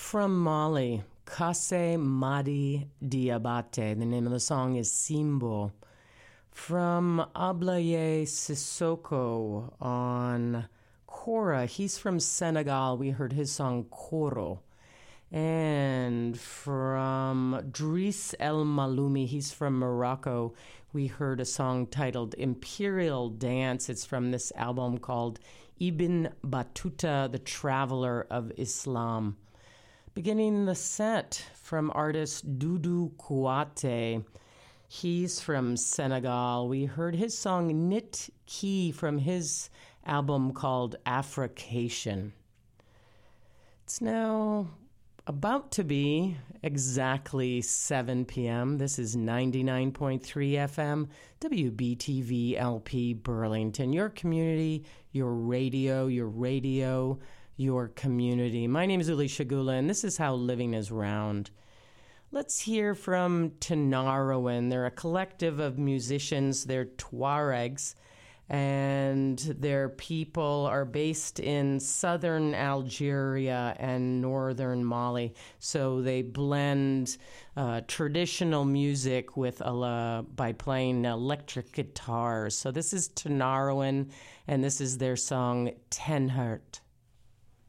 From Mali, Kase Madi Diabate. The name of the song is Simbo. From Ablaye Sissoko on Kora. He's from Senegal. We heard his song Koro. And from Driss El Maloumi, he's from Morocco, we heard a song titled Imperial Dance. It's from this album called Ibn Battuta, the Traveler of Islam. Beginning the set from artist Doudou Kouate. He's from Senegal. We heard his song Nit Ki from his album called Africation. It's now about to be exactly 7 p.m. This is 99.3 FM, WBTV LP Burlington. Your community, your radio, your community. My name is Uli Shagula, and this is how living is round. Let's hear from Tinariwen. They're a collective of musicians. They're Tuaregs, and their people are based in southern Algeria and northern Mali. So they blend traditional music with by playing electric guitars. So this is Tinariwen, and this is their song Tenhert.